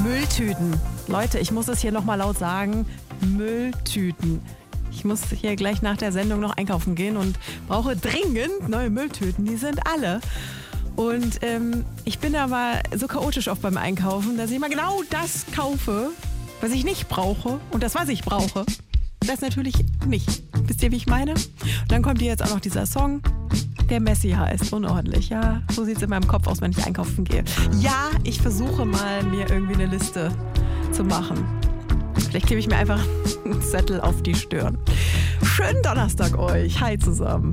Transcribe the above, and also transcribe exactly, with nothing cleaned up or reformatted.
Mülltüten. Leute, ich muss es hier nochmal laut sagen. Mülltüten. Ich muss hier gleich nach der Sendung noch einkaufen gehen und brauche dringend neue Mülltüten. Die sind alle. Und ähm, ich bin aber so chaotisch oft beim Einkaufen, dass ich immer genau das kaufe, was ich nicht brauche. Und das, was ich brauche, das natürlich nicht. Wisst ihr, wie ich meine? Und dann kommt hier jetzt auch noch dieser Song, der Messi heißt. Unordentlich, ja. So sieht es in meinem Kopf aus, wenn ich einkaufen gehe. Ja, ich versuche mal, mir irgendwie eine Liste zu machen. Vielleicht klebe ich mir einfach einen Zettel auf die Stirn. Schönen Donnerstag euch. Hi zusammen.